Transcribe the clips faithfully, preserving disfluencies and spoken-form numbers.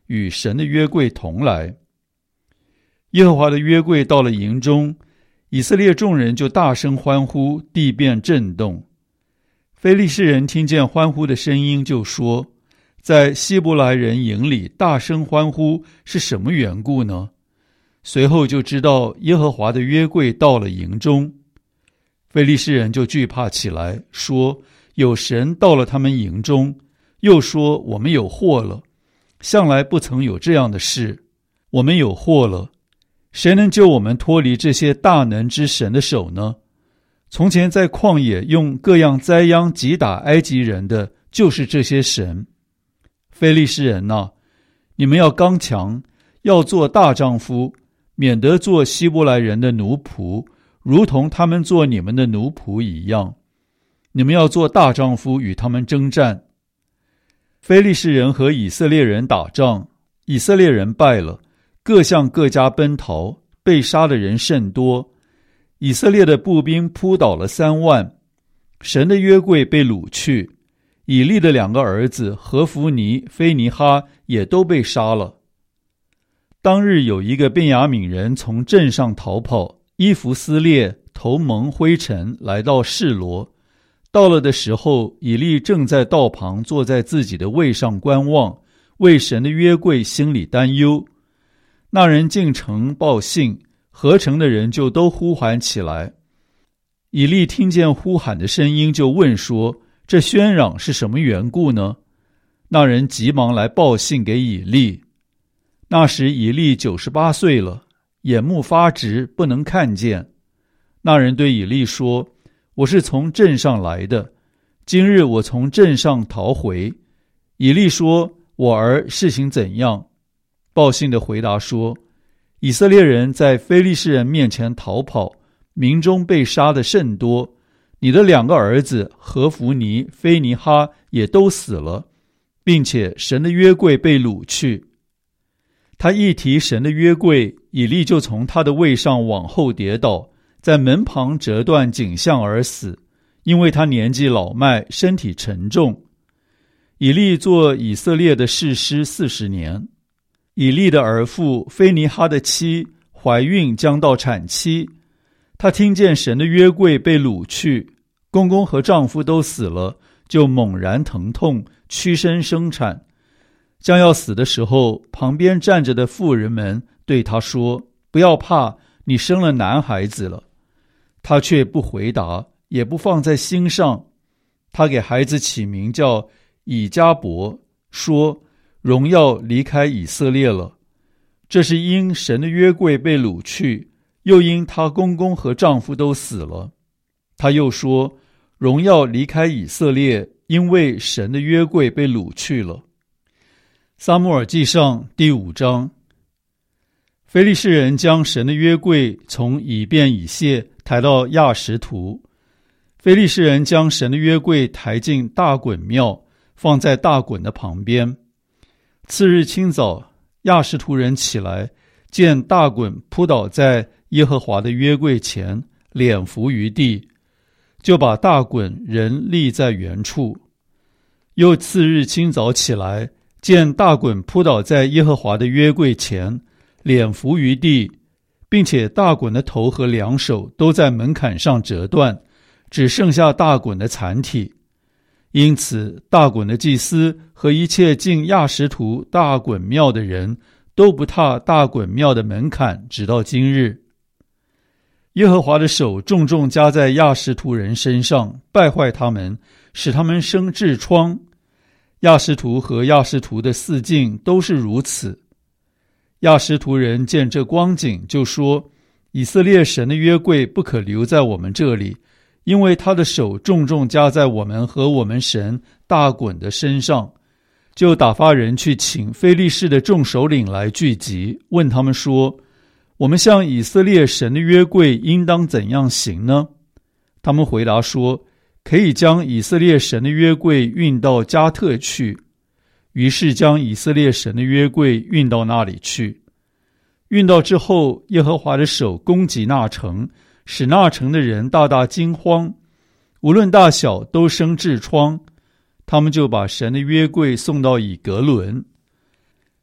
与神的约柜同来。耶和华的约柜到了营中，以色列众人就大声欢呼，地便震动。非利士人听见欢呼的声音，就说：在希伯来人营里大声欢呼是什么缘故呢？随后就知道耶和华的约柜到了营中。非利士人就惧怕起来，说：有神到了他们营中，又说我们有祸了，向来不曾有这样的事，我们有祸了，谁能救我们脱离这些大能之神的手呢？从前在旷野用各样灾殃击打埃及人的，就是这些神。非利士人啊，你们要刚强，要做大丈夫，免得做希伯来人的奴仆，如同他们做你们的奴仆一样。你们要做大丈夫，与他们征战。非利士人和以色列人打仗，以色列人败了，各向各家奔逃，被杀的人甚多。以色列的步兵扑倒了三万，神的约柜被掳去，以利的两个儿子何弗尼、菲尼哈也都被杀了。当日有一个便雅悯人从镇上逃跑，衣服撕裂，头蒙灰尘，来到示罗。到了的时候，以利正在道旁坐在自己的位上观望，为神的约柜心里担忧。那人进城报信，合城的人就都呼喊起来。以利听见呼喊的声音，就问说：这喧嚷是什么缘故呢？那人急忙来报信给以利。那时以利九十八岁了，眼目发直，不能看见。那人对以利说：我是从镇上来的，今日我从镇上逃回。以利说：我儿事情怎样？报信的回答说：以色列人在非利士人面前逃跑，民中被杀的甚多，你的两个儿子何弗尼、菲尼哈也都死了，并且神的约柜被掳去。他一提神的约柜，以利就从他的位上往后跌倒，在门旁折断颈项而死，因为他年纪老迈，身体沉重。以利做以色列的士师四十年。以利的儿妇菲尼哈的妻怀孕，将到产期。她听见神的约柜被掳去，公公和丈夫都死了，就猛然疼痛，屈身生产。将要死的时候，旁边站着的妇人们对她说：不要怕，你生了男孩子了。她却不回答，也不放在心上。她给孩子起名叫以迦伯，说：荣耀离开以色列了。这是因神的约柜被掳去，又因她公公和丈夫都死了。她又说：荣耀离开以色列，因为神的约柜被掳去了。撒母耳记上第五章。非利士人将神的约柜从以便以谢抬到亚实图。非利士人将神的约柜抬进大衮庙，放在大衮的旁边。次日清早，亚实图人起来，见大衮扑倒在耶和华的约柜前，脸伏于地，就把大衮人立在原处。又次日清早起来，见大衮扑倒在耶和华的约柜前，脸伏于地，并且大衮的头和两手都在门槛上折断，只剩下大衮的残体。因此大衮的祭司和一切进亚实图大衮庙的人都不踏大衮庙的门槛，直到今日。耶和华的手重重加在亚实图人身上，败坏他们，使他们生痔疮。亚实图和亚实图的四境都是如此。亚实图人见这光景，就说：以色列神的约柜不可留在我们这里，因为他的手重重加在我们和我们神大衮的身上。就打发人去请非利士的众首领来聚集，问他们说：我们向以色列神的约柜应当怎样行呢？他们回答说：可以将以色列神的约柜运到加特去。于是将以色列神的约柜运到那里去。运到之后，耶和华的手攻击那城，使那城的人大大惊慌，无论大小都生痔疮。他们就把神的约柜送到以革伦。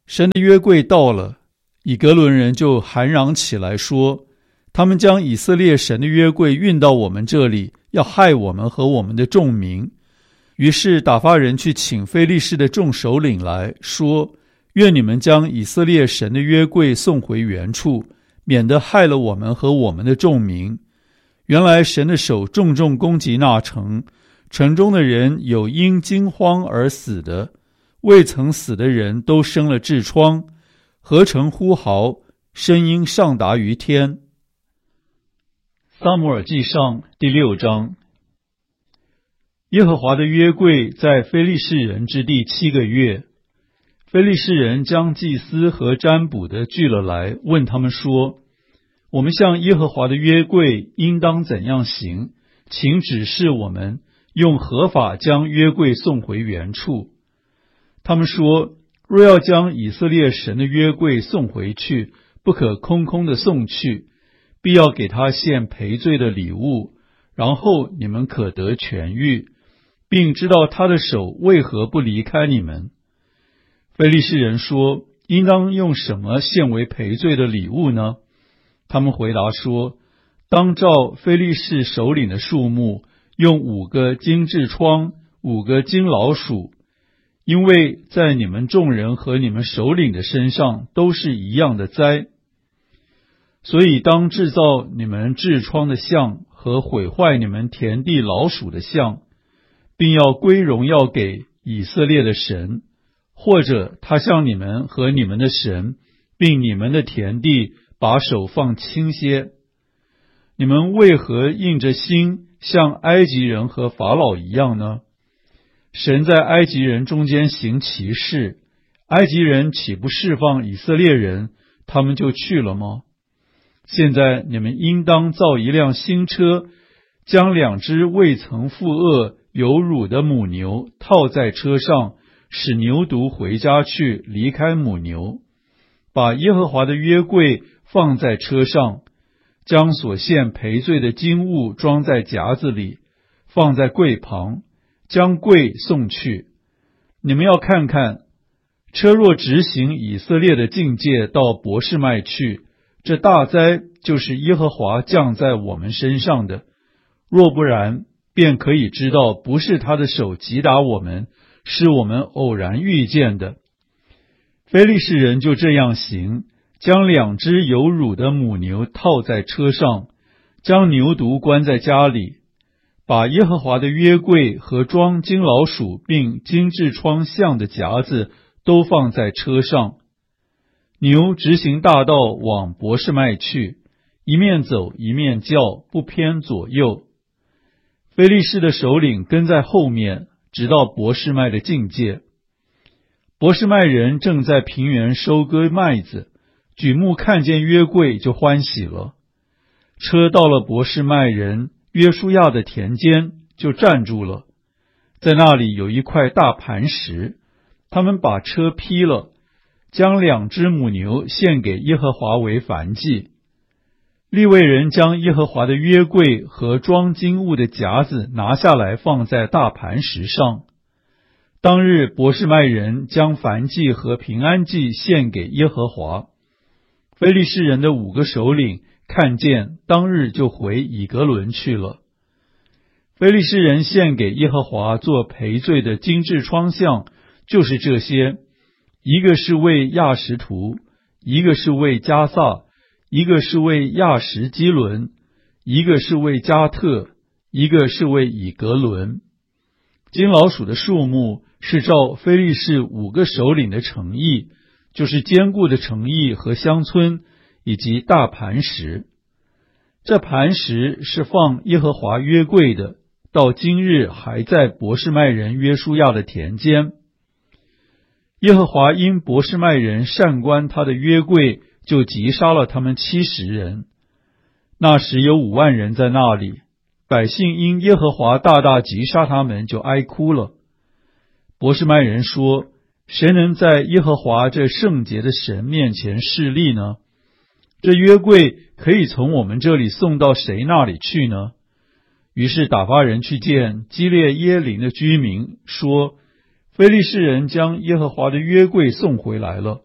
神的约柜到了，以革伦人就喊嚷起来说，他们将以色列神的约柜运到我们这里，要害我们和我们的众民。于是打发人去请非利士的众首领来说，愿你们将以色列神的约柜送回原处，免得害了我们和我们的众民。原来神的手重重攻击那城，城中的人有因惊慌而死的，未曾死的人都生了痔疮，合城呼号，声音上达于天。撒母耳记上第六章。耶和华的约柜在非利士人之地七个月，非利士人将祭司和占卜的聚了来，问他们说，我们向耶和华的约柜应当怎样行？请指示我们，用何法将约柜送回原处。他们说，若要将以色列神的约柜送回去，不可空空的送去，必要给他献赔罪的礼物，然后你们可得痊愈，并知道他的手为何不离开你们。非利士人说，应当用什么献为赔罪的礼物呢？他们回答说，当照非利士首领的数目，用五个金痔疮，五个金老鼠，因为在你们众人和你们首领的身上都是一样的灾。所以当制造你们痔疮的像和毁坏你们田地老鼠的像，并要归荣耀给以色列的神，或者他向你们和你们的神，并你们的田地把手放轻些。你们为何硬着心像埃及人和法老一样呢？神在埃及人中间行奇事，埃及人岂不释放以色列人，他们就去了吗？现在你们应当造一辆新车，将两只未曾负轭有乳的母牛套在车上，使牛犊回家去，离开母牛。把耶和华的约柜放在车上，将所献赔罪的金物装在夹子里，放在柜旁，将柜送去。你们要看看，车若直行以色列的境界到伯示麦去，这大灾就是耶和华降在我们身上的，若不然，便可以知道不是他的手击打我们，是我们偶然遇见的。非利士人就这样行，将两只有乳的母牛套在车上，将牛犊关在家里，把耶和华的约柜和装金老鼠并金痔疮像的夹子都放在车上。牛直行大道往伯示麦去，一面走一面叫，不偏左右。非利士的首领跟在后面，直到伯示麦的境界。伯示麦人正在平原收割麦子，举目看见约柜就欢喜了。车到了伯示麦人约书亚的田间，就站住了。在那里有一块大磐石，他们把车劈了，将两只母牛献给耶和华为燔祭。利未人将耶和华的约柜和装金物的夹子拿下来，放在大磐石上。当日伯示麦人将燔祭和平安祭献给耶和华。非利士人的五个首领看见，当日就回以革伦去了。非利士人献给耶和华做赔罪的金痔疮像，就是这些：一个是为亚实图，一个是为加萨，一个是为亚实基伦，一个是为加特，一个是为以革伦。金老鼠的数目是照非利士五个首领的城邑，就是坚固的城邑和乡村，以及大磐石。这磐石是放耶和华约柜的，到今日还在伯示麦人约书亚的田间。耶和华因伯示麦人擅观他的约柜，就击杀了他们七十人。那时有五万人在那里，百姓因耶和华大大击杀他们，就哀哭了。伯示麦人说，谁能在耶和华这圣洁的神面前侍立呢？这约柜可以从我们这里送到谁那里去呢？于是打发人去见基列耶琳的居民，说，非利士人将耶和华的约柜送回来了，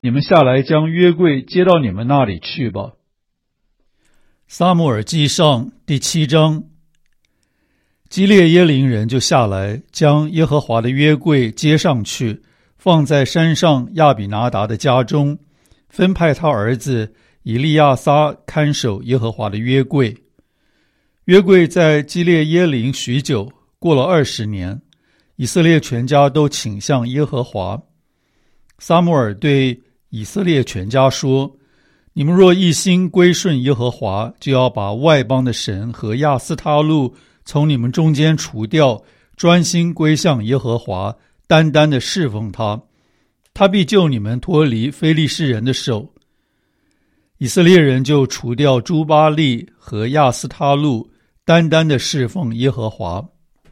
你们下来将约柜接到你们那里去吧。撒母耳记上第七章。基列耶琳人就下来，将耶和华的约柜接上去，放在山上亚比拿达的家中，分派他儿子以利亚撒看守耶和华的约柜。约柜在基列耶琳许久，过了二十年，以色列全家都倾向耶和华。撒母耳对以色列全家说：你们若一心归顺耶和华，就要把外邦的神和亚斯他路从你们中间除掉，专心归向耶和华，单单的侍奉他，他必救你们脱离非利士人的手。以色列人就除掉诸巴力和亚斯他路，单单的侍奉耶和华。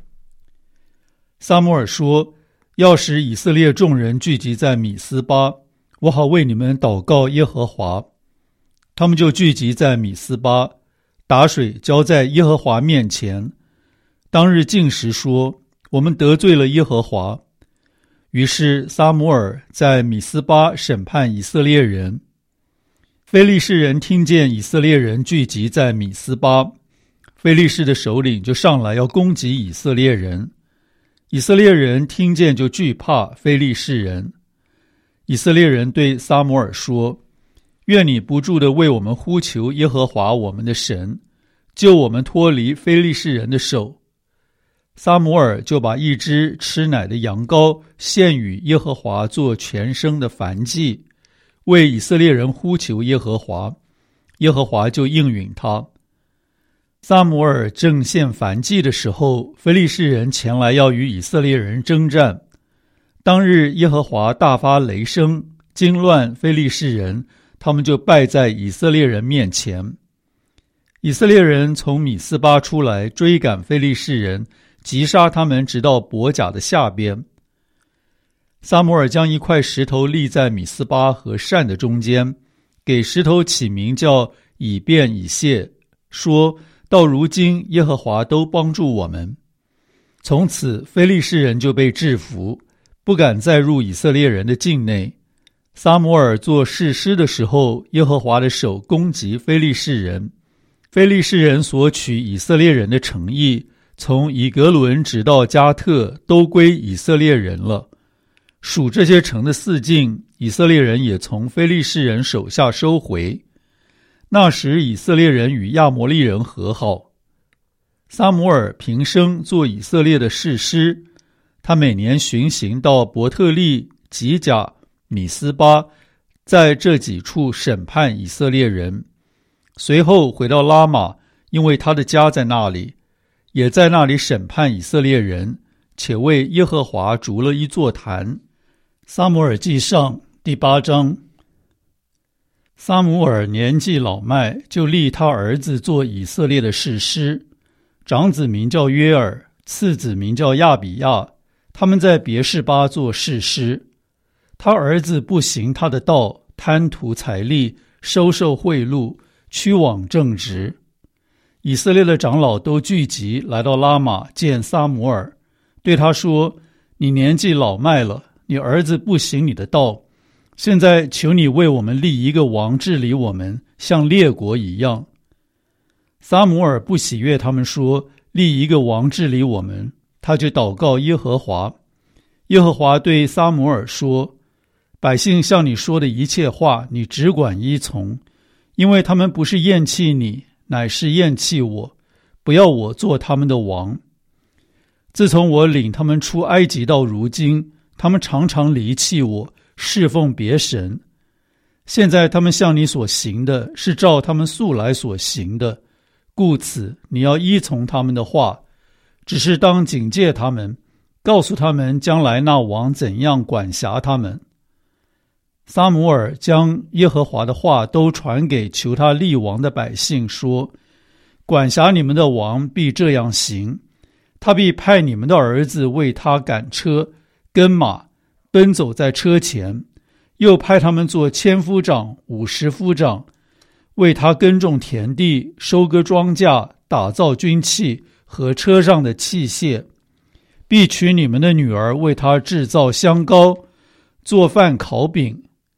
撒母耳说：要使以色列众人聚集在米斯巴，我好为你们祷告耶和华。他们就聚集在米斯巴，打水浇在耶和华面前。当日禁食说：我们得罪了耶和华。于是撒母耳在米斯巴审判以色列人。非利士人听见以色列人聚集在米斯巴，非利士的首领就上来要攻击以色列人。以色列人听见就惧怕非利士人。以色列人对撒母耳说：愿你不住地为我们呼求耶和华我们的神，救我们脱离非利士人的手。撒母耳就把一只吃奶的羊羔献与耶和华做全牲的燔祭，为以色列人呼求耶和华，耶和华就应允他。撒母耳正献燔祭的时候，非利士人前来要与以色列人征战。当日耶和华大发雷声，惊乱非利士人，他们就败在以色列人面前。以色列人从米斯巴出来，追赶非利士人，击杀他们，直到伯甲的下边。撒母耳将一块石头立在米斯巴和善的中间，给石头起名叫以便以谢，说：到如今耶和华都帮助我们。从此非利士人就被制服，不敢再入以色列人的境内。撒母耳做士师的时候，耶和华的手攻击非利士人，非利士人所取以色列人的城邑，从以格伦直到加特，都归以色列人了。属这些城的四境，以色列人也从非利士人手下收回。那时以色列人与亚摩利人和好。撒母耳平生做以色列的士师，他每年巡行到伯特利、吉甲、米斯巴，在这几处审判以色列人。随后回到拉玛，因为他的家在那里，也在那里审判以色列人，且为耶和华筑了一座坛。撒母耳记上第八章。撒母耳年纪老迈，就立他儿子做以色列的士师。长子名叫约尔，次子名叫亚比亚，他们在别是巴做士师。他儿子不行他的道，贪图财利，收受贿赂，屈枉正直。以色列的长老都聚集来到拉玛见撒母耳，对他说：你年纪老迈了，你儿子不行你的道，现在求你为我们立一个王治理我们，像列国一样。撒母耳不喜悦他们说立一个王治理我们，他就祷告耶和华。耶和华对撒母耳说：百姓向你说的一切话，你只管依从，因为他们不是厌弃你，乃是厌弃我，不要我做他们的王。自从我领他们出埃及到如今，他们常常离弃我，侍奉别神。现在他们向你所行的，是照他们素来所行的，故此你要依从他们的话，只是当警戒他们，告诉他们将来那王怎样管辖他们。撒母耳将耶和华的话都传给求他立王的百姓，说：管辖你们的王必这样行，他必派你们的儿子为他赶车跟马，奔走在车前，又派他们做千夫长、五十夫长，为他耕种田地，收割庄稼，打造军器和车上的器械。必娶你们的女儿为他制造香膏，做饭烤饼。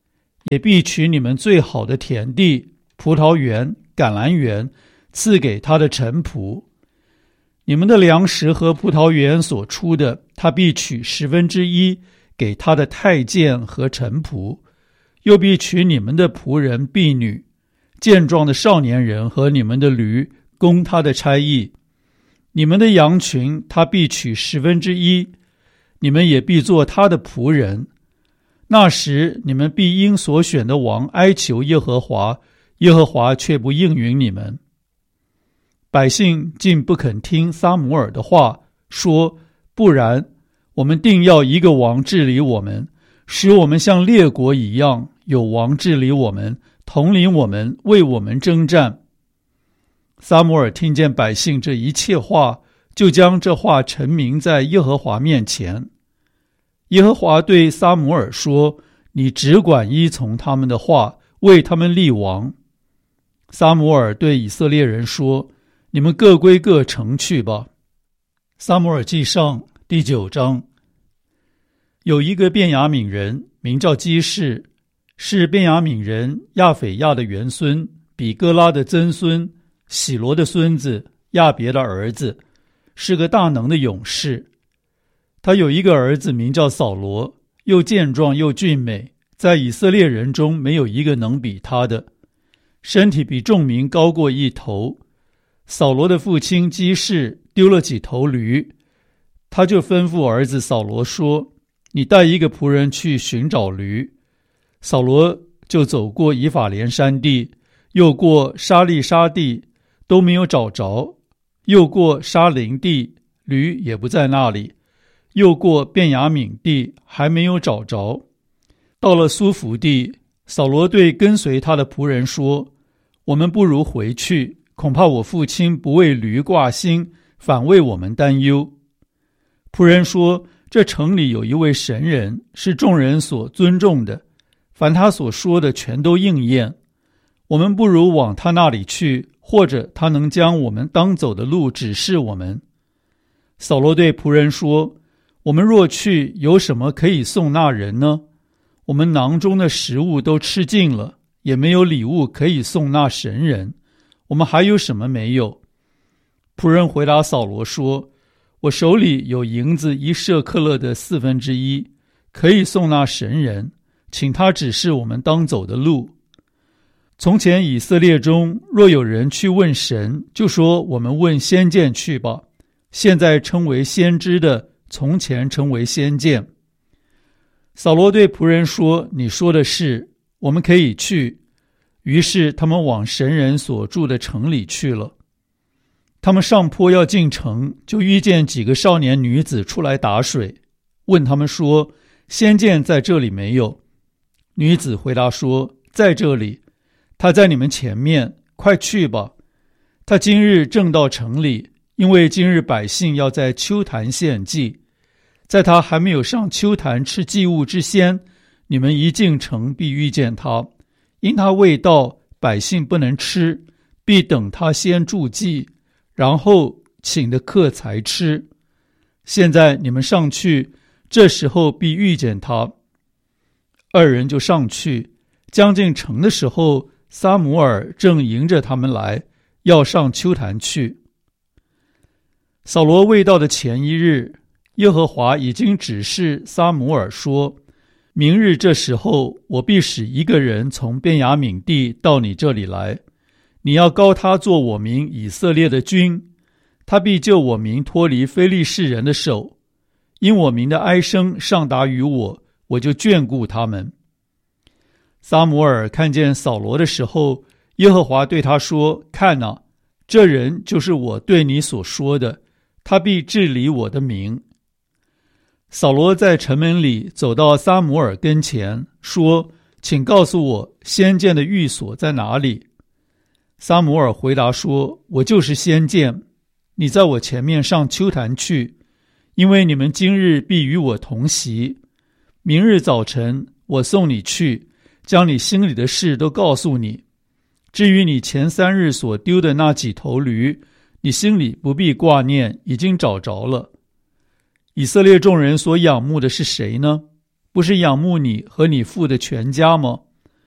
也必取你们最好的田地、葡萄园、橄榄园，赐给他的臣仆。你们的粮食和葡萄园所出的，他必取十分之一给他的太监和臣仆，又必取你们的仆人婢女、健壮的少年人和你们的驴，供他的差役。你们的羊群，他必取十分之一，你们也必做他的仆人。那时，你们必因所选的王哀求耶和华，耶和华却不应允你们。百姓竟不肯听撒母耳的话，说：不然，我们定要一个王治理我们，使我们像列国一样，有王治理我们，统领我们，为我们征战。撒母耳听见百姓这一切话，就将这话陈明在耶和华面前。耶和华对撒母耳说：你只管依从他们的话，为他们立王。撒母耳对以色列人说：你们各归各城去吧。撒母耳记上第九章。有一个便雅悯人，名叫基士，是便雅悯人亚斐亚的元孙，比哥拉的曾孙，喜罗的孙子，亚别的儿子，是个大能的勇士。他有一个儿子名叫扫罗，又健壮又俊美，在以色列人中没有一个能比他的，身体比众民高过一头。扫罗的父亲基士丢了几头驴，他就吩咐儿子扫罗说：你带一个仆人去寻找驴。扫罗就走过以法莲山地，又过沙利沙地，都没有找着，又过沙林地，驴也不在那里，又过便雅悯地，还没有找着。到了苏弗地，扫罗对跟随他的仆人说：我们不如回去，恐怕我父亲不为驴挂心，反为我们担忧。仆人说：这城里有一位神人，是众人所尊重的，凡他所说的全都应验。我们不如往他那里去，或者他能将我们当走的路指示我们。扫罗对仆人说：我们若去，有什么可以送那人呢？我们囊中的食物都吃尽了，也没有礼物可以送那神人，我们还有什么没有？仆人回答扫罗说：我手里有银子一舍克勒的四分之一，可以送那神人，请他指示我们当走的路。从前以色列中若有人去问神，就说我们问先见去吧。现在称为先知的，从前称为先见。扫罗对仆人说：你说的是，我们可以去。于是他们往神人所住的城里去了。他们上坡要进城，就遇见几个少年女子出来打水，问他们说：先见在这里没有？女子回答说：在这里，他在你们前面，快去吧。他今日正到城里，因为今日百姓要在丘坛献祭，在他还没有上丘坛吃祭物之先，你们一进城必遇见他，因他未到，百姓不能吃，必等他先祝祭，然后请的客才吃。现在你们上去，这时候必遇见他。二人就上去，将近城的时候，撒母耳正迎着他们来，要上丘坛去。扫罗未到的前一日，耶和华已经指示撒母耳说：明日这时候，我必使一个人从便雅悯地到你这里来，你要膏他做我民以色列的君，他必救我民脱离非利士人的手。因我民的哀声上达于我，我就眷顾他们。撒母耳看见扫罗的时候，耶和华对他说：看哪，这人就是我对你所说的，他必治理我的民。扫罗在城门里走到撒母耳跟前，说：请告诉我先见的寓所在哪里？撒母耳回答说：我就是先见，你在我前面上丘坛去，因为你们今日必与我同席。明日早晨我送你去，将你心里的事都告诉你。至于你前三日所丢的那几头驴，你心里不必挂念，已经找着了。以色列众人所仰慕的是谁呢？不是仰慕你和你父的全家吗？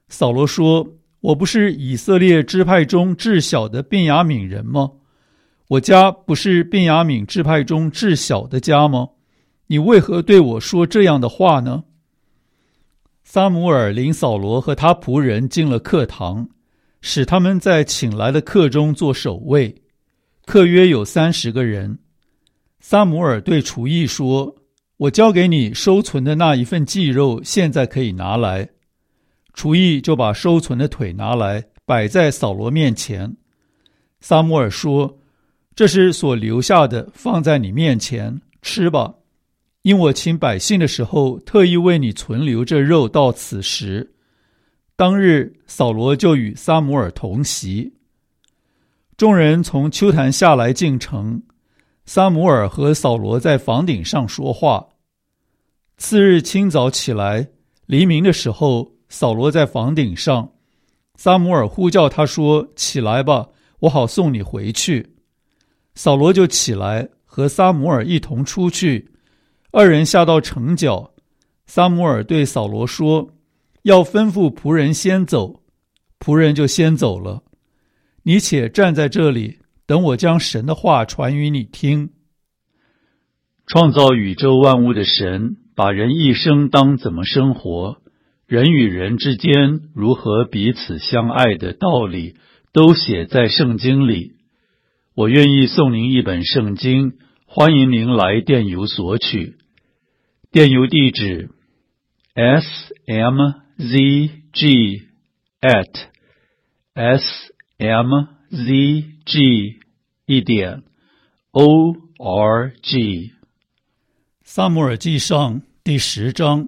扫罗说：我不是以色列支派中至小的便雅悯人吗？我家不是便雅悯支派中至小的家吗？你为何对我说这样的话呢？撒母耳领扫罗和他仆人进了客堂，使他们在请来的客中做守卫。客约有三十个人。撒母耳对厨役说：我交给你收存的那一份祭肉，现在可以拿来。厨役就把收存的腿拿来，摆在扫罗面前。撒母耳说：这是所留下的，放在你面前，吃吧。因我请百姓的时候，特意为你存留这肉到此时。当日，扫罗就与撒母耳同席。众人从丘坛下来进城，撒母耳和扫罗在房顶上说话。次日清早起来，黎明的时候，扫罗在房顶上，撒母耳呼叫他说：起来吧，我好送你回去。扫罗就起来，和撒母耳一同出去。二人下到城角，撒母耳对扫罗说：要吩咐仆人先走。仆人就先走了。你且站在这里，等我将神的话传于你听。创造宇宙万物的神，把人一生当怎么生活，人与人之间如何彼此相爱的道理，都写在圣经里。我愿意送您一本圣经，欢迎您来电邮索取。电邮地址 s m z g at s m z g 一点 o r g。 撒母耳记上第十章。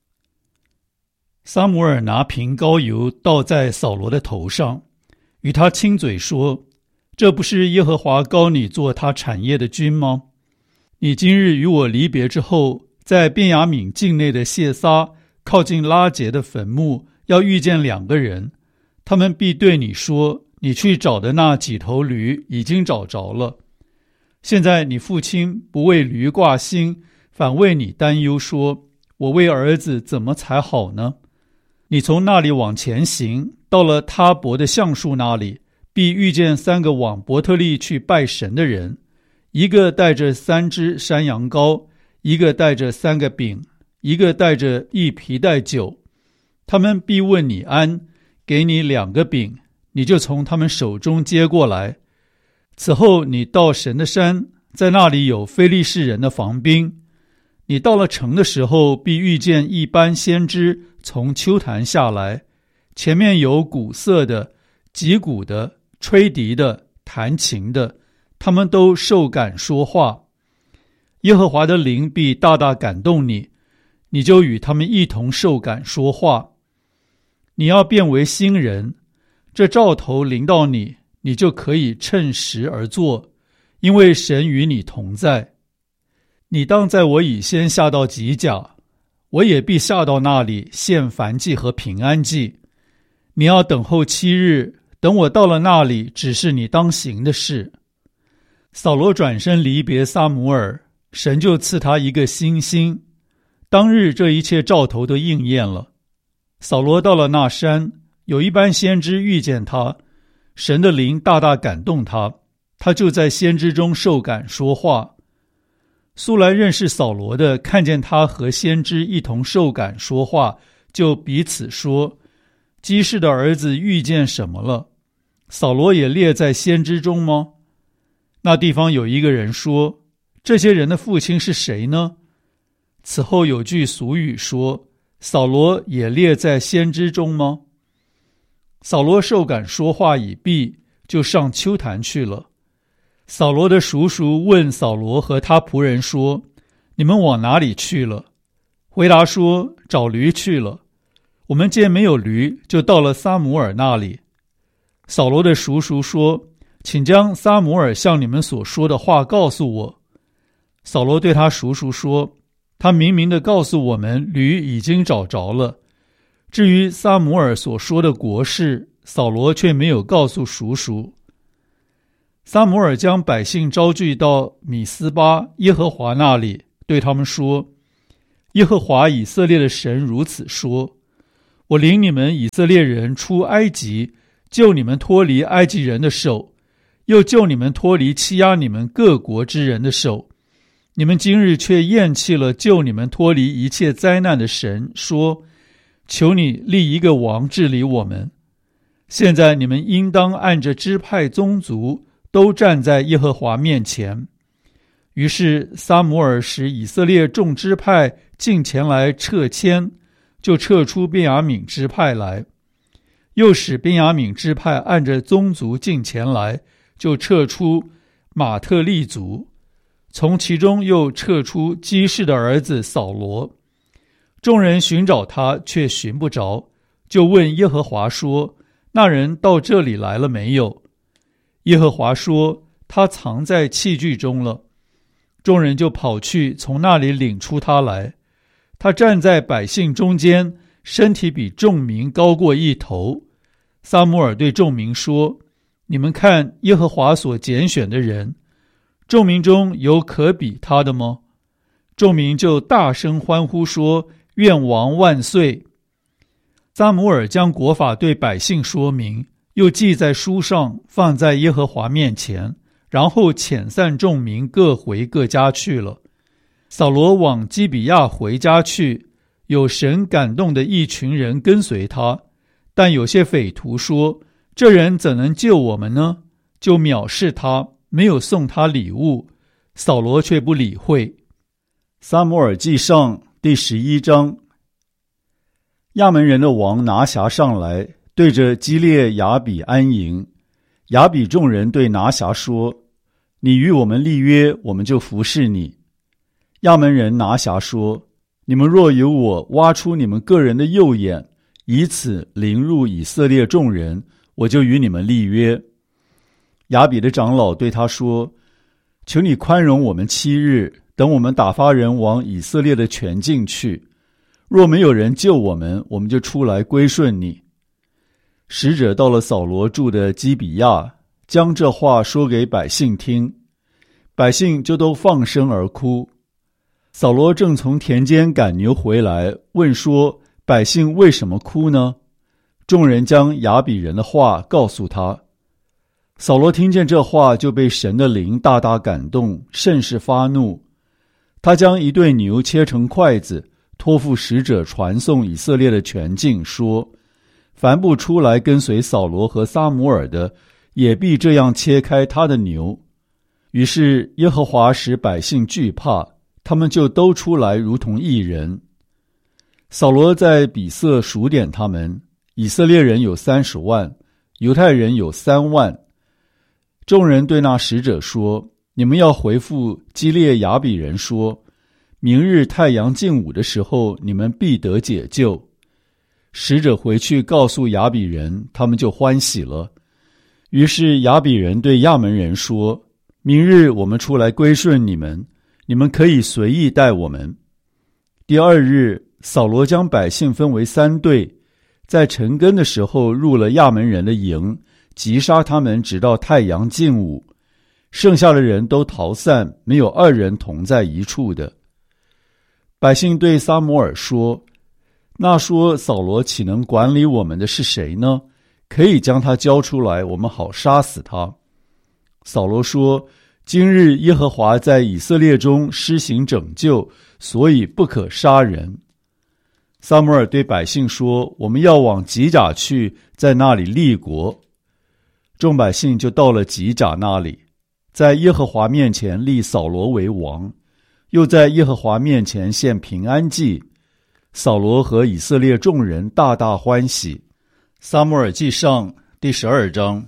撒母耳拿瓶膏油倒在扫罗的头上，与他亲嘴说：这不是耶和华膏你做他产业的君吗？你今日与我离别之后，在便雅悯境内的谢撒靠近拉结的坟墓，要遇见两个人，他们必对你说：你去找的那几头驴已经找着了。现在你父亲不为驴挂心，反为你担忧，说：我为儿子怎么才好呢？你从那里往前行，到了他伯的橡树那里，必遇见三个往伯特利去拜神的人，一个带着三只山羊羔，一个带着三个饼，一个带着一皮带酒。他们必问你安，给你两个饼，你就从他们手中接过来。此后你到神的山，在那里有非利士人的防兵。你到了城的时候，必遇见一班先知从丘坛下来，前面有鼓瑟的、击鼓的、吹笛的、弹琴的，他们都受感说话。耶和华的灵必大大感动你，你就与他们一同受感说话。你要变为新人，这兆头临到你，你就可以趁时而做，因为神与你同在。你当在我以先下到吉甲，我也必下到那里献燔祭和平安祭。你要等候七日，等我到了那里，只是你当行的事。扫罗转身离别撒母耳，神就赐他一个新心。当日这一切兆头都应验了。扫罗到了那山，有一班先知遇见他，神的灵大大感动他，他就在先知中受感说话。素来认识扫罗的，看见他和先知一同受感说话，就彼此说：基士的儿子遇见什么了？扫罗也列在先知中吗？那地方有一个人说：这些人的父亲是谁呢？此后有句俗语说：扫罗也列在先知中吗？扫罗受感说话已毕，就上丘坛去了。扫罗的叔叔问扫罗和他仆人说：你们往哪里去了？回答说：找驴去了。我们见没有驴，就到了撒母耳那里。扫罗的叔叔说：请将撒母耳向你们所说的话告诉我。扫罗对他叔叔说：他明明地告诉我们，驴已经找着了。至于撒母耳所说的国事，扫罗却没有告诉叔叔。撒母耳将百姓招聚到米斯巴耶和华那里，对他们说：耶和华以色列的神如此说： 我领你们以色列人出埃及，救你们脱离埃及人的手，又救你们脱离欺压你们各国之人的手。你们今日却厌弃了救你们脱离一切灾难的神，说：求你立一个王治理我们。现在你们应当按着支派宗族，都站在耶和华面前。于是撒母耳使以色列众支派进前来撤迁，就撤出便雅悯支派来；又使便雅悯支派按着宗族进前来，就撤出马特利族，从其中又撤出基士的儿子扫罗。众人寻找他，却寻不着，就问耶和华说：那人到这里来了没有？耶和华说：他藏在器具中了。众人就跑去，从那里领出他来。他站在百姓中间，身体比众民高过一头。撒母耳对众民说：你们看耶和华所拣选的人，众民中有可比他的吗？众民就大声欢呼说：愿王万岁！撒母耳将国法对百姓说明，又记在书上，放在耶和华面前，然后遣散众民，各回各家去了。扫罗往基比亚回家去，有神感动的一群人跟随他，但有些匪徒说：这人怎能救我们呢？就藐视他，没有送他礼物。扫罗却不理会。撒母耳记上第十一章。亚门人的王拿辖上来，对着基列雅比安营。雅比众人对拿辖说：你与我们立约，我们就服侍你。亚门人拿辖说：你们若由我挖出你们个人的右眼，以此凌辱以色列众人，我就与你们立约。雅比的长老对他说：求你宽容我们七日，等我们打发人往以色列的全境去。若没有人救我们，我们就出来归顺你。使者到了扫罗住的基比亚，将这话说给百姓听，百姓就都放声而哭。扫罗正从田间赶牛回来，问说：百姓为什么哭呢？众人将雅比人的话告诉他。扫罗听见这话，就被神的灵大大感动，甚是发怒。他将一对牛切成筷子，托付使者传送以色列的全境，说：凡不出来跟随扫罗和撒母耳的，也必这样切开他的牛。于是耶和华使百姓惧怕，他们就都出来如同一人。扫罗在比色数点他们，以色列人有三十万，犹太人有三万。众人对那使者说：你们要回复基列雅比人说，明日太阳近午的时候，你们必得解救。使者回去告诉雅比人，他们就欢喜了。于是雅比人对亚门人说：明日我们出来归顺你们，你们可以随意待我们。第二日，扫罗将百姓分为三队，在晨更的时候入了亚门人的营，击杀他们，直到太阳近午。剩下的人都逃散，没有二人同在一处的。百姓对撒母耳说：那说扫罗岂能管理我们的是谁呢？可以将他交出来，我们好杀死他。扫罗说：今日耶和华在以色列中施行拯救，所以不可杀人。撒母耳对百姓说：我们要往吉甲去，在那里立国。众百姓就到了吉甲那里，在耶和华面前立扫罗为王，又在耶和华面前献平安祭。扫罗和以色列众人大大欢喜。撒母耳记上第十二章。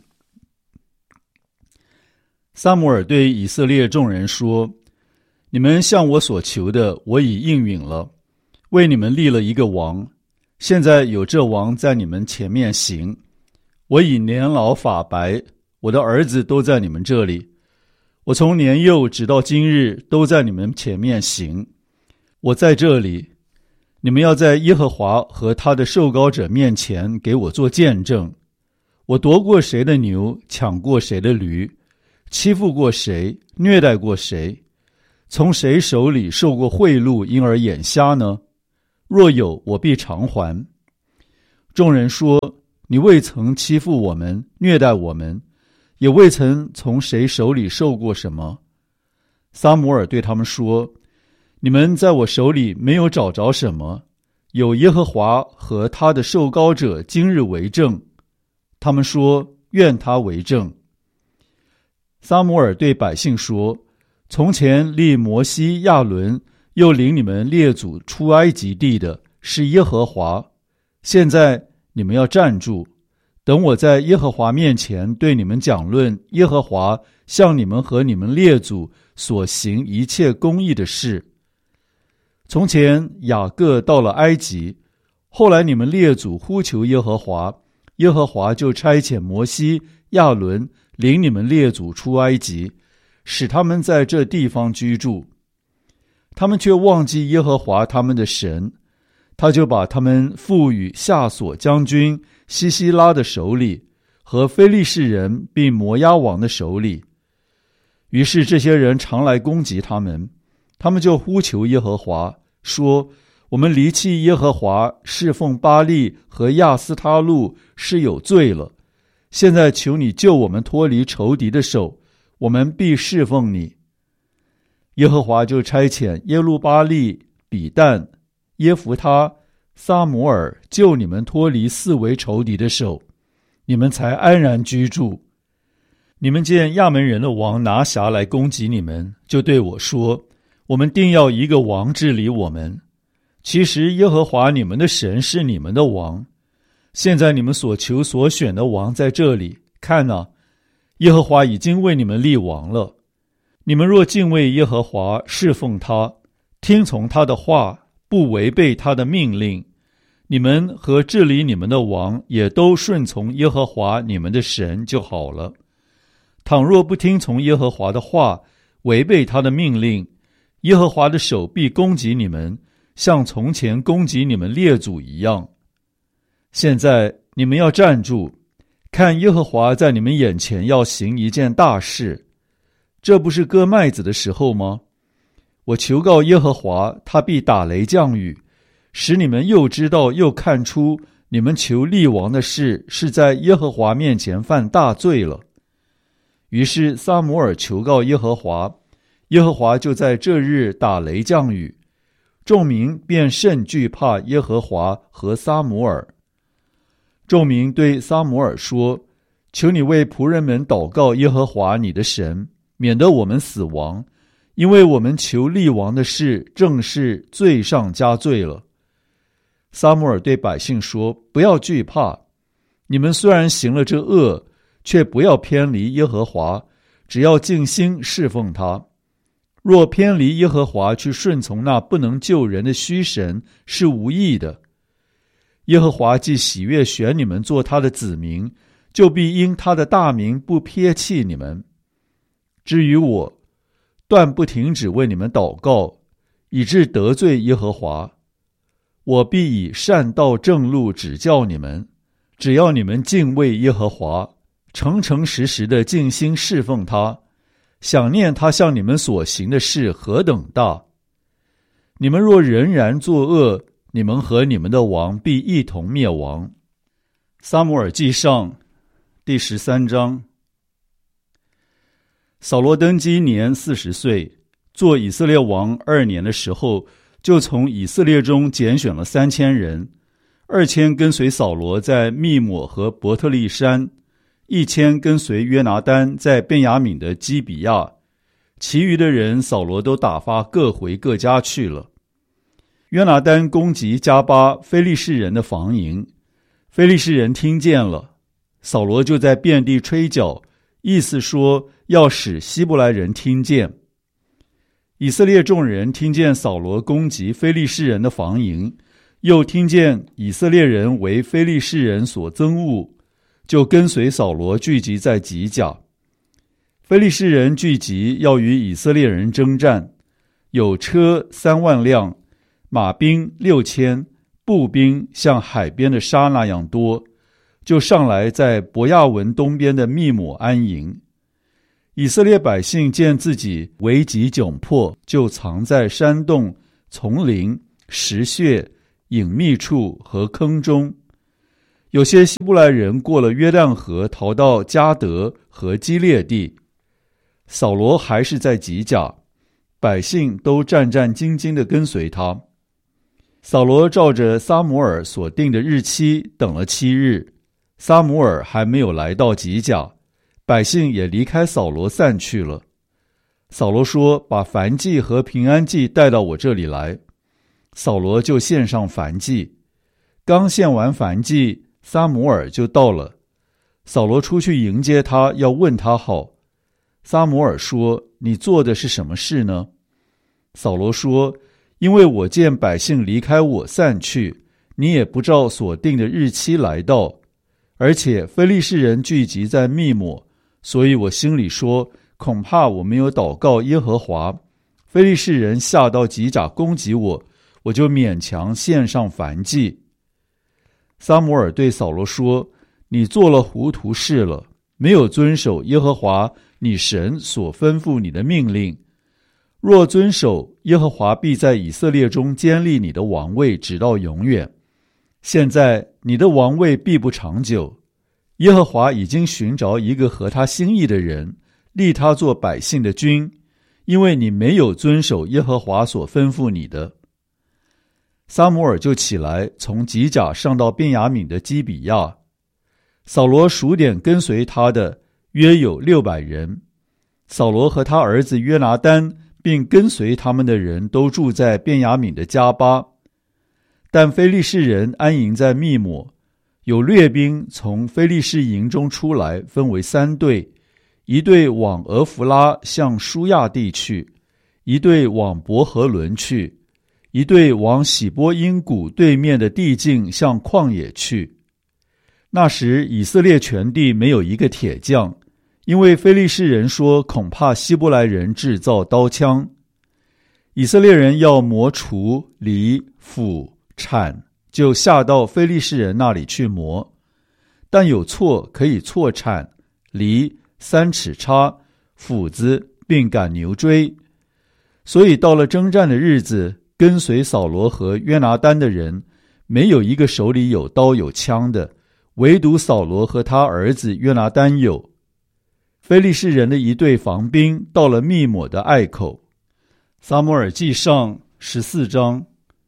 撒母耳对以色列众人说：你们向我所求的，我已应允了，为你们立了一个王。现在有这王在你们前面行。我已年老发白，我的儿子都在你们这里。我从年幼直到今日，都在你们前面行。我在这里，你们要在耶和华和他的受膏者面前给我做见证。我夺过谁的牛，抢过谁的驴，欺负过谁，虐待过谁，从谁手里受过贿赂，因而眼瞎呢？若有，我必偿还。 众人说：你未曾欺负我们，虐待我们，也未曾从谁手里受过什么。撒母耳对他们说：你们在我手里没有找着什么，有耶和华和他的受膏者今日为证。他们说：愿他为证。撒母耳对百姓说：从前立摩西、亚伦，又领你们列祖出埃及地的是耶和华。现在你们要站住，等我在耶和华面前对你们讲论耶和华向你们和你们列祖所行一切公义的事。从前雅各到了埃及，后来你们列祖呼求耶和华，耶和华就差遣摩西、亚伦领你们列祖出埃及，使他们在这地方居住。他们却忘记耶和华他们的神，他就把他们付与夏索将军西西拉的手里，和非利士人并摩押王的手里。于是这些人常来攻击他们，他们就呼求耶和华，说：我们离弃耶和华，侍奉巴力和亚斯他路是有罪了。现在求你救我们脱离仇敌的手，我们必侍奉你。耶和华就差遣耶路巴力、比但、耶弗他、撒母耳救你们脱离四围仇敌的手，你们才安然居住。你们见亚门人的王拿辖来攻击你们，就对我说：我们定要一个王治理我们。其实耶和华你们的神是你们的王。现在你们所求所选的王在这里，看啊，耶和华已经为你们立王了。你们若敬畏耶和华，侍奉他，听从他的话，不违背他的命令，你们和治理你们的王也都顺从耶和华你们的神就好了。倘若不听从耶和华的话，违背他的命令，耶和华的手必攻击你们，像从前攻击你们列祖一样。现在你们要站住，看耶和华在你们眼前要行一件大事。这不是割麦子的时候吗？我求告耶和华，他必打雷降雨，使你们又知道又看出你们求立王的事是在耶和华面前犯大罪了。于是撒母耳求告耶和华，耶和华就在这日打雷降雨，众民便甚惧怕耶和华和撒母耳。众民对撒母耳说：求你为仆人们祷告耶和华你的神，免得我们死亡，因为我们求立王的事正是罪上加罪了。撒母耳对百姓说：不要惧怕，你们虽然行了这恶，却不要偏离耶和华，只要尽心侍奉他。若偏离耶和华去顺从那不能救人的虚神，是无益的。耶和华既喜悦选你们做他的子民，就必因他的大名不撇弃你们。至于我，断不停止为你们祷告，以致得罪耶和华。我必以善道正路指教你们，只要你们敬畏耶和华，诚诚实实的尽心侍奉他，想念他向你们所行的事何等大。你们若仍然作恶，你们和你们的王必一同灭亡。撒母耳记上第十三章。扫罗登基年四十岁，做以色列王二年的时候，就从以色列中拣选了三千人，二千跟随扫罗在密抹和伯特利山，一千跟随约拿单在便雅悯的基比亚，其余的人扫罗都打发各回各家去了。约拿单攻击加巴非利士人的防营，非利士人听见了，扫罗就在遍地吹角，意思说要使希伯来人听见。以色列众人听见扫罗攻击非利士人的防营，又听见以色列人为非利士人所憎恶，就跟随扫罗聚集在吉甲。非利士人聚集要与以色列人征战，有车三万辆，马兵六千，步兵像海边的沙那样多，就上来在伯亚文东边的密抹安营。以色列百姓见自己危急窘迫，就藏在山洞、丛林、石穴、隐秘处和坑中。 有些希伯来人过了约旦河，逃到迦得和基列地。扫罗还是在吉甲，百姓都战战兢兢地跟随他。扫罗照着撒母耳所定的日期等了七日，撒母耳还没有来到吉甲，百姓也离开扫罗散去了。扫罗说：把燔祭和平安祭带到我这里来。扫罗就献上燔祭，刚献完燔祭，撒母耳就到了。扫罗出去迎接他，要问他好。撒母耳说：你做的是什么事呢？扫罗说：因为我见百姓离开我散去，你也不照所定的日期来到，而且非利士人聚集在密抹，所以我心里说，恐怕我没有祷告耶和华，非利士人下到吉甲攻击我，我就勉强献上燔祭。撒母耳对扫罗说：你做了糊涂事了，没有遵守耶和华你神所吩咐你的命令。若遵守，耶和华必在以色列中坚立你的王位，直到永远。现在你的王位必不长久，耶和华已经寻找一个合他心意的人，立他做百姓的君，因为你没有遵守耶和华所吩咐你的。撒母耳就起来，从吉甲上到便雅悯的基比亚。扫罗数点跟随他的，约有六百人。扫罗和他儿子约拿单并跟随他们的人都住在便雅悯的迦巴。但非利士人安营在密抹，有掠兵从非利士营中出来，分为三队，一队往俄弗拉向舒亚地去，一队往伯和伦去，一队往喜波因谷对面的地境向旷野去。那时以色列全地没有一个铁匠，因为非利士人说恐怕希伯来人制造刀枪。以色列人要磨锄、犁、斧、铲，就下到非利士人那里去磨，但有锉可以锉铲、犁、三尺叉、斧子，并赶牛追。所以到了征战的日子，跟随扫罗和约拿单的人，没有一个手里有刀有枪的，唯独扫罗和他儿子约拿单有。非利士人的一队防兵到了密抹的隘口。撒母耳记上十四章。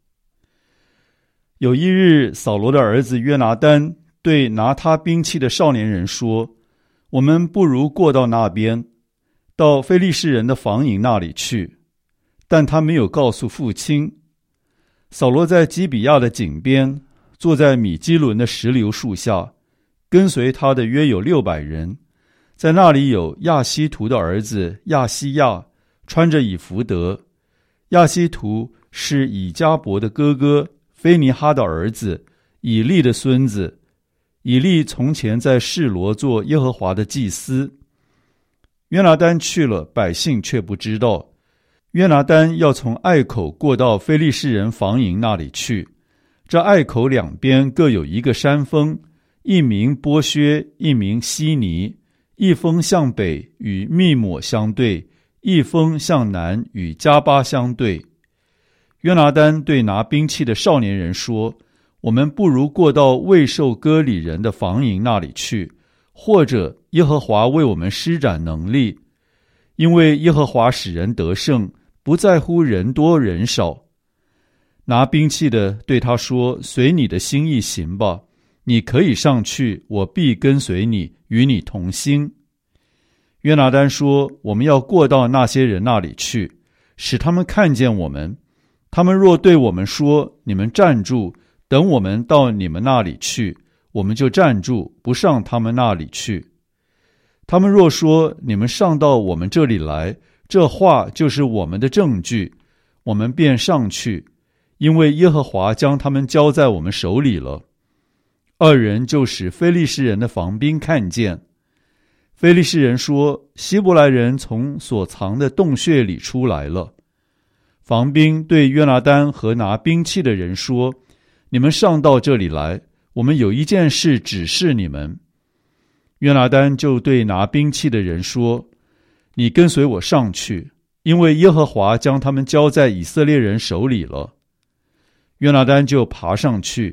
有一日，扫罗的儿子约拿单对拿他兵器的少年人说：我们不如过到那边，到非利士人的防营那里去。但他没有告诉父亲。扫罗在基比亚的井边，坐在米基伦的石榴树下，跟随他的约有六百人。在那里有亚希图的儿子亚西亚，穿着以弗得。亚希图是以迦伯的哥哥，菲尼哈的儿子，以利的孙子。以利从前在示罗做耶和华的祭司。约拿单去了，百姓却不知道。约拿单要从隘口过到非利士人防营那里去，这隘口两边各有一个山峰，一名波薛，一名西尼，一峰向北与密抹相对，一峰向南与迦巴相对。约拿单对拿兵器的少年人说：我们不如过到未受割礼人的防营那里去，或者耶和华为我们施展能力，因为耶和华使人得胜，不在乎人多人少。拿兵器的对他说：随你的心意行吧，你可以上去，我必跟随你，与你同心。约拿单说：我们要过到那些人那里去，使他们看见我们。他们若对我们说：你们站住，等我们到你们那里去，我们就站住，不上他们那里去。他们若说：你们上到我们这里来，这话就是我们的证据，我们便上去，因为耶和华将他们交在我们手里了。二人就使非利士人的防兵看见。非利士人说：希伯来人从所藏的洞穴里出来了。防兵对约拿单和拿兵器的人说：你们上到这里来，我们有一件事指示你们。约拿单就对拿兵器的人说：你跟随我上去，因为耶和华将他们交在以色列人手里了。约拿单就爬上去，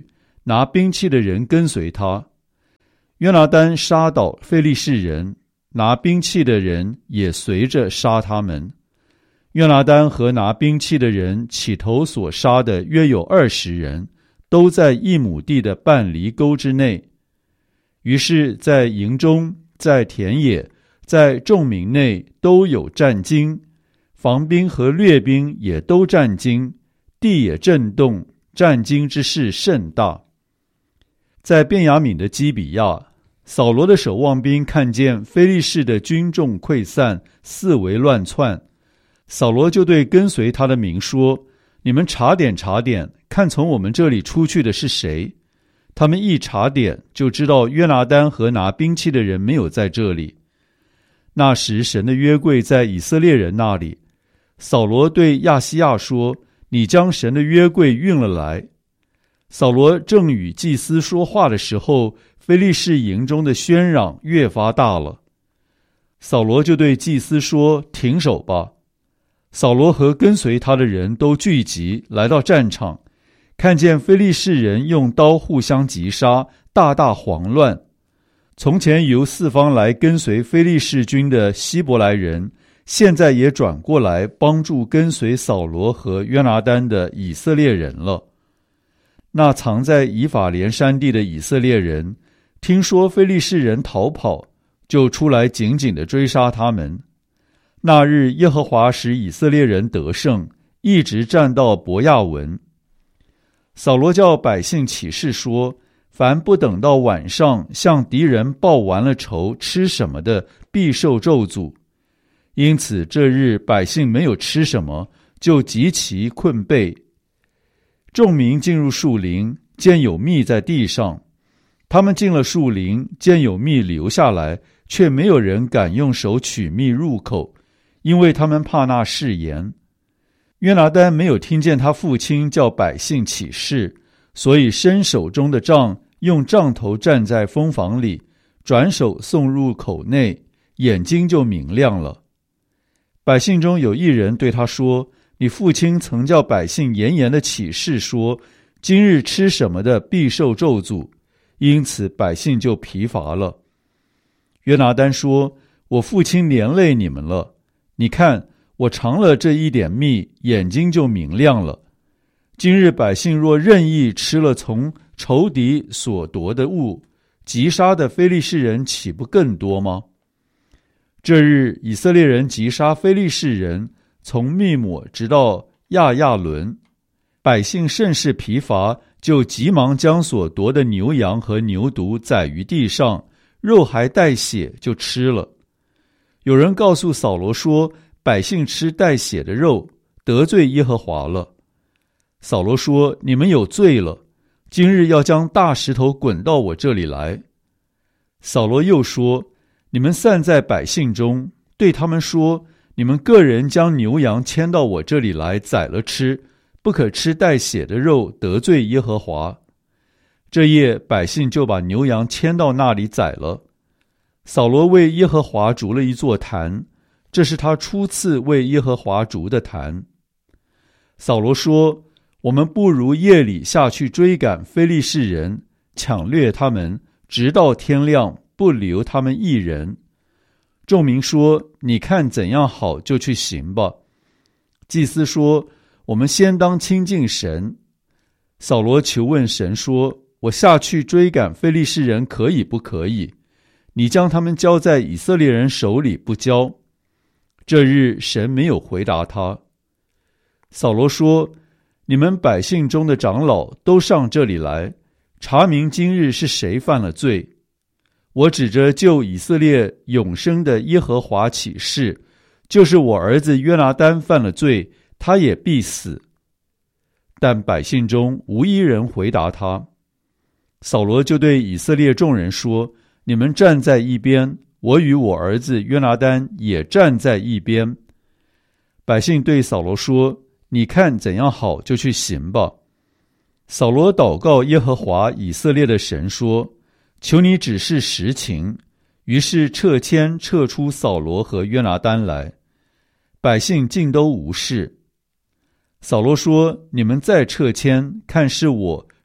拿兵器的人跟随他。约拿单杀倒非利士人，拿兵器的人也随着杀他们。约拿单和拿兵器的人起头所杀的约有二十人，都在一亩地的半犁沟之内。于是在营中，在田野，在众民内都有战惊，防兵和掠兵也都战惊，地也震动，战惊之事甚大。在便雅悯的基比亚，扫罗的守望兵看见非利士的军众溃散，四围乱窜，扫罗就对跟随他的民说：你们查点查点，看从我们这里出去的是谁。他们一查点，就知道约拿单和拿兵器的人没有在这里。那时神的约柜在以色列人那里，扫罗对亚西亚说：你将神的约柜运了来。扫罗正与祭司说话的时候，非利士营中的喧嚷越发大了。扫罗就对祭司说：停手吧。扫罗和跟随他的人都聚集来到战场，看见非利士人用刀互相击杀，大大慌乱。从前由四方来跟随非利士军的希伯来人，现在也转过来帮助跟随扫罗和约拿单的以色列人了。那藏在以法莲山地的以色列人，听说非利士人逃跑，就出来紧紧地追杀他们。那日耶和华使以色列人得胜，一直战到伯亚文。扫罗叫百姓起誓说：凡不等到晚上向敌人报完了仇吃什么的，必受咒诅。因此这日百姓没有吃什么，就极其困惫。众民进入树林，见有蜜在地上。他们进了树林，见有蜜流下来，却没有人敢用手取蜜入口，因为他们怕那誓言。约拿单没有听见他父亲叫百姓起誓，所以伸手中的杖，用杖头站在蜂房里，转手送入口内，眼睛就明亮了。百姓中有一人对他说：你父亲曾叫百姓严严的起誓说，今日吃什么的必受咒诅，因此百姓就疲乏了。约拿单说：我父亲连累你们了，你看我尝了这一点蜜，眼睛就明亮了。今日百姓若任意吃了从仇敌所夺的物，击杀的非利士人岂不更多吗？这日以色列人击杀非利士人，从密抹直到亚亚伦，百姓甚是疲乏，就急忙将所夺的牛羊和牛犊宰于地上，肉还带血就吃了。有人告诉扫罗说，百姓吃带血的肉，得罪耶和华了。扫罗说：你们有罪了，今日要将大石头滚到我这里来。扫罗又说：你们散在百姓中，对他们说，你们个人将牛羊牵到我这里来宰了吃，不可吃带血的肉，得罪耶和华。这夜百姓就把牛羊牵到那里宰了。扫罗为耶和华筑了一座坛，这是他初次为耶和华筑的坛。扫罗说：我们不如夜里下去追赶非利士人，抢掠他们，直到天亮，不留他们一人。众民说：你看怎样好，就去行吧。祭司说：我们先当亲近神。扫罗求问神说：我下去追赶非利士人可以不可以？你将他们交在以色列人手里不交？这日神没有回答他。扫罗说：你们百姓中的长老都上这里来，查明今日是谁犯了罪。我指着救以色列永生的耶和华起誓，就是我儿子约拿单犯了罪，他也必死。但百姓中无一人回答他。扫罗就对以色列众人说：你们站在一边，我与我儿子约拿单也站在一边。百姓对扫罗说：你看怎样好，就去行吧。扫罗祷告耶和华以色列的神说：求你指示实情。于是撤迁撤出扫罗和约拿单来，百姓尽都无事。扫罗说：你们再撤迁，看是我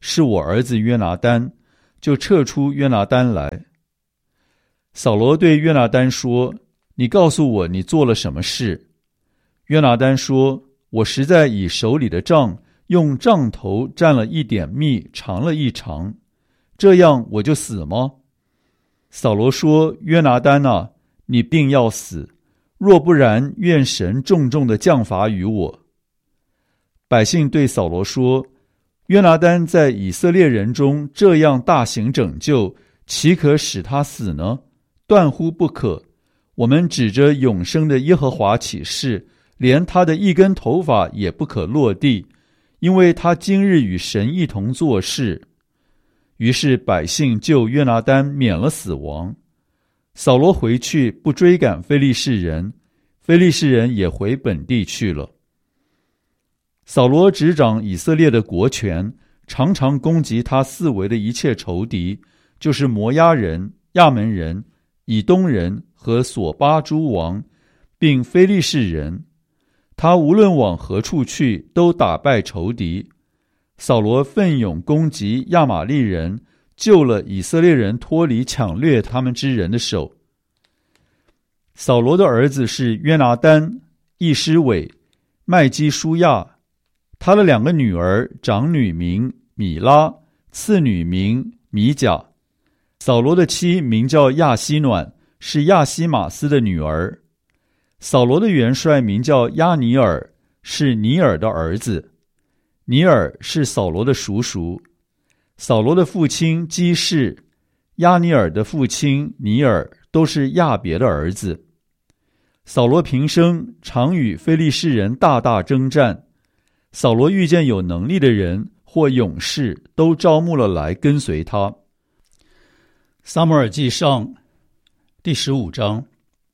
是我儿子约拿单，就撤出约拿单来。扫罗对约拿单说：你告诉我你做了什么事？约拿单说：我实在以手里的杖用杖头蘸了一点蜜尝了一尝，这样我就死吗？扫罗说：约拿单啊，你定要死，若不然，愿神重重的降罚于我。百姓对扫罗说：约拿单在以色列人中这样大行拯救，岂可使他死呢？断乎不可。我们指着永生的耶和华起誓，连他的一根头发也不可落地，因为他今日与神一同做事。于是百姓救约拿单免了死亡。扫罗回去不追赶非利士人，非利士人也回本地去了。扫罗执掌以色列的国权，常常攻击他四围的一切仇敌，就是摩押人、亚门人、以东人和索巴诸王，并非利士人。他无论往何处去，都打败仇敌。扫罗奋勇攻击亚玛利人，救了以色列人脱离抢掠他们之人的手。扫罗的儿子是约拿单、易施伟、麦基舒亚。他的两个女儿，长女名米拉，次女名米甲。扫罗的妻名叫亚希暖，是亚希马斯的女儿。扫罗的元帅名叫亚尼尔，是尼尔的儿子。尼尔是扫罗的叔叔。扫罗的父亲基士、亚尼尔的父亲尼尔都是亚别的儿子。扫罗平生常与非利士人大大征战。扫罗遇见有能力的人或勇士，都招募了来跟随他。撒母耳记上第十五章。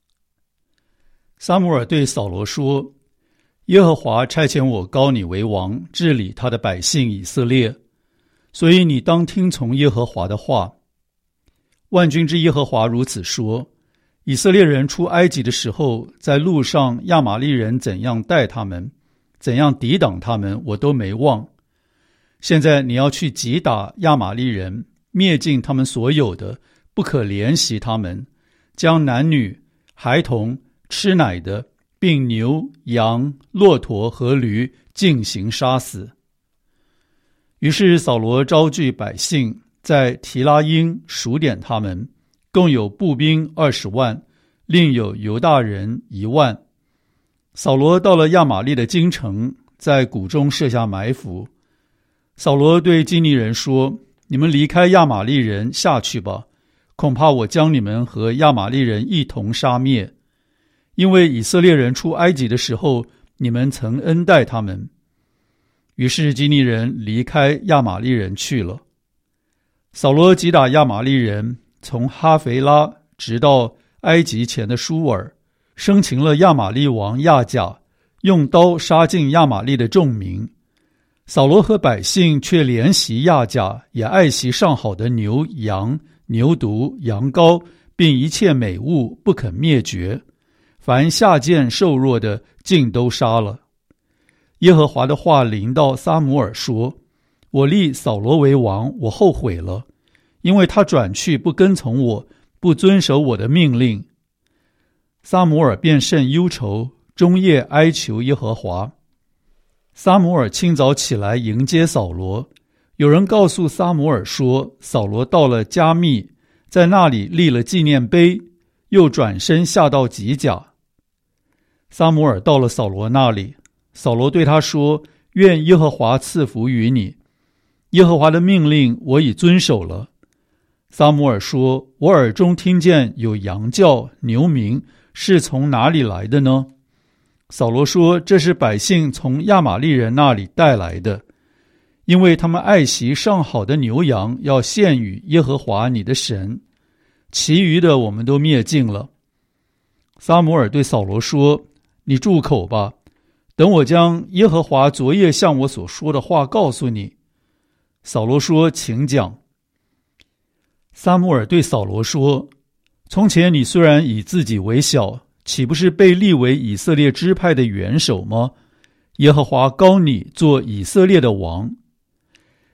撒母耳对扫罗说：耶和华差遣我膏你为王，治理他的百姓以色列，所以你当听从耶和华的话。万军之耶和华如此说：以色列人出埃及的时候，在路上亚玛利人怎样待他们，怎样抵挡他们，我都没忘。现在你要去击打亚玛利人，灭尽他们所有的，不可怜惜他们，将男女、孩童、吃奶的，并牛、羊、骆驼和驴尽行杀死。于是扫罗招聚百姓，在提拉因数点他们，共有步兵二十万，另有犹大人一万。扫罗到了亚玛利的京城，在谷中设下埋伏。扫罗对基尼人说：你们离开亚玛利人下去吧，恐怕我将你们和亚玛利人一同杀灭。因为以色列人出埃及的时候，你们曾恩待他们。于是基尼人离开亚玛利人去了。扫罗击打亚玛利人，从哈肥拉直到埃及前的舒尔，生擒了亚玛利王亚甲，用刀杀尽亚玛利的众民。扫罗和百姓却怜惜亚甲，也爱惜上好的牛、羊、牛犊、羊羔，并一切美物，不肯灭绝。凡下贱瘦弱的，尽都杀了。耶和华的话临到撒母耳说：我立扫罗为王，我后悔了，因为他转去不跟从我，不遵守我的命令。撒母耳便甚忧愁，终夜哀求耶和华。撒母耳清早起来迎接扫罗。有人告诉撒母耳说，扫罗到了加密，在那里立了纪念碑，又转身下到吉甲。撒母耳到了扫罗那里，扫罗对他说：愿耶和华赐福于你，耶和华的命令我已遵守了。撒母耳说：我耳中听见有羊叫、牛鸣，是从哪里来的呢？扫罗说：这是百姓从亚玛利人那里带来的，因为他们爱惜上好的牛羊，要献与耶和华你的神，其余的我们都灭尽了。撒母耳对扫罗说：你住口吧，等我将耶和华昨夜向我所说的话告诉你。扫罗说：请讲。撒母耳对扫罗说：从前你虽然以自己为小，岂不是被立为以色列支派的元首吗？耶和华膏你做以色列的王。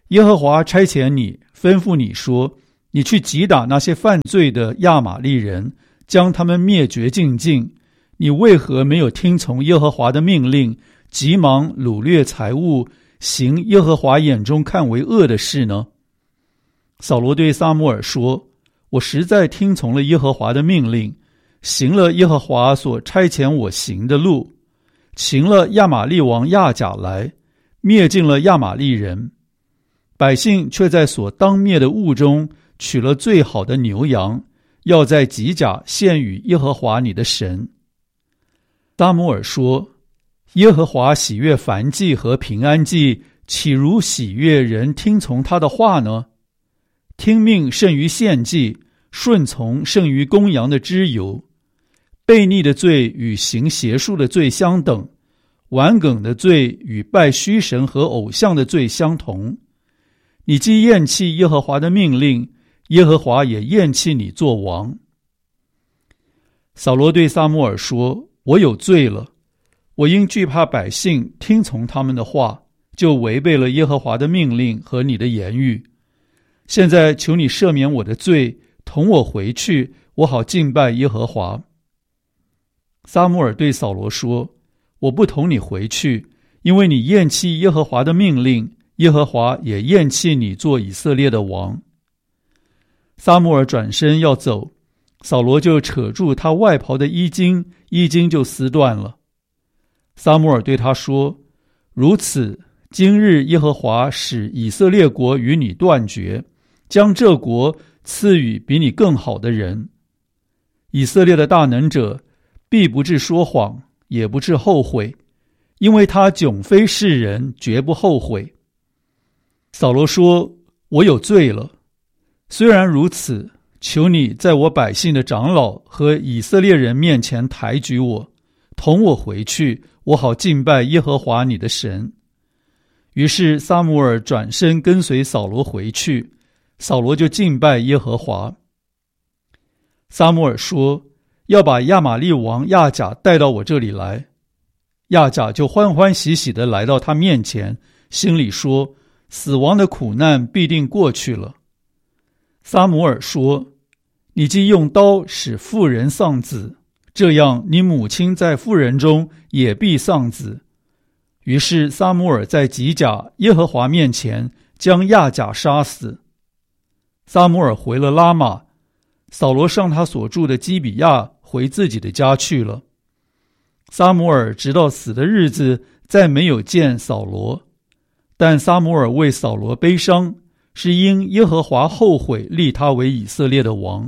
耶和华差遣你，吩咐你说，你去击打那些犯罪的亚玛利人，将他们灭绝净尽。你为何没有听从耶和华的命令，急忙掳掠财物，行耶和华眼中看为恶的事呢？扫罗对撒母耳说，我实在听从了耶和华的命令，行了耶和华所差遣我行的路，擒了亚玛利王亚甲来，灭尽了亚玛利人。百姓却在所当灭的物中取了最好的牛羊，要在吉甲献与耶和华你的神。撒母耳说，耶和华喜悦燔祭和平安祭，岂如喜悦人听从他的话呢？听命胜于献祭，顺从胜于公羊的脂油。悖逆的罪与行邪术的罪相等，顽梗的罪与拜虚神和偶像的罪相同。你既厌弃耶和华的命令，耶和华也厌弃你做王。扫罗对撒母耳说，我有罪了，我因惧怕百姓，听从他们的话，就违背了耶和华的命令和你的言语。现在求你赦免我的罪，同我回去，我好敬拜耶和华。撒母耳对扫罗说，我不同你回去，因为你厌弃耶和华的命令，耶和华也厌弃你做以色列的王。撒母耳转身要走，扫罗就扯住他外袍的衣襟，衣襟就撕断了。撒母耳对他说，如此，今日耶和华使以色列国与你断绝，将这国赐予比你更好的人。以色列的大能者必不致说谎，也不致后悔，因为他迥非世人，绝不后悔。扫罗说，我有罪了，虽然如此，求你在我百姓的长老和以色列人面前抬举我，同我回去，我好敬拜耶和华你的神。于是撒母耳转身跟随扫罗回去，扫罗就敬拜耶和华。撒母耳说，要把亚玛利王亚甲带到我这里来。亚甲就欢欢喜喜地来到他面前，心里说，死亡的苦难必定过去了。撒母耳说，你既用刀使妇人丧子，这样你母亲在妇人中也必丧子。于是撒母耳在吉甲耶和华面前将亚甲杀死。撒母耳回了拉玛，扫罗上他所住的基比亚，回自己的家去了。撒母耳直到死的日子再没有见扫罗，但撒母耳为扫罗悲伤，是因耶和华后悔立他为以色列的王。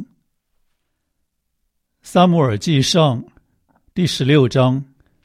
撒母耳记上第十六章。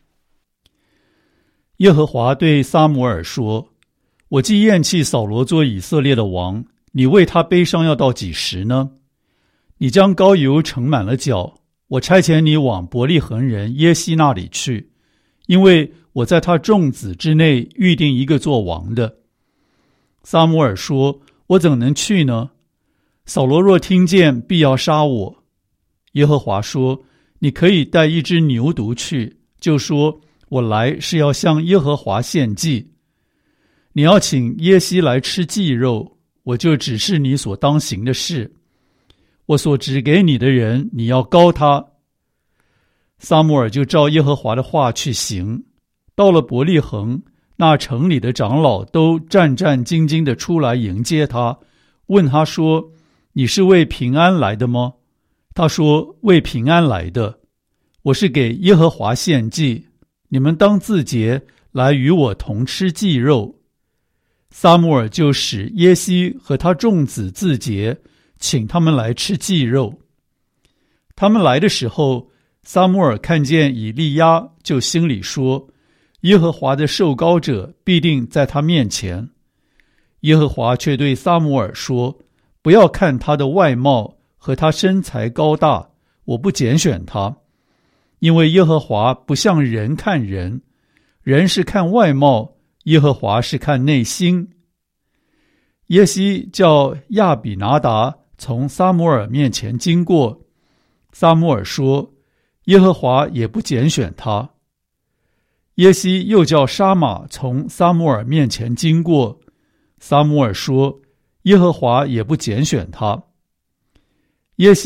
耶和华对撒母耳说，我既厌弃扫罗做以色列的王，你为他悲伤要到几时呢？你将膏油盛满了脚，我差遣你往伯利恒人耶西那里去，因为我在他众子之内预定一个做王的。撒母耳说，我怎能去呢？扫罗若听见，必要杀我。耶和华说，你可以带一只牛犊去，就说，我来是要向耶和华献祭。你要请耶西来吃祭肉，我就指示你所当行的事。我所指给你的人，你要膏他。撒母耳就照耶和华的话去行。到了伯利恒，那城里的长老都战战兢兢地出来迎接他，问他说，你是为平安来的吗？他说，为平安来的。我是给耶和华献祭，你们当自洁，来与我同吃祭肉。撒母耳就使耶西和他众子自洁，请他们来吃祭肉。他们来的时候，撒母耳看见以利亚，就心里说，耶和华的受膏者必定在他面前。耶和华却对撒母耳说，不要看他的外貌和他身材高大，我不拣选他，因为耶和华不像人看人，人是看外貌，耶和华是看内心。耶西叫亚比拿达从撒母耳面前经过，撒母耳说，耶和华也不拣选他。耶西又叫沙玛从撒母耳面前经过， 撒母耳说：“耶和华也不拣选他。”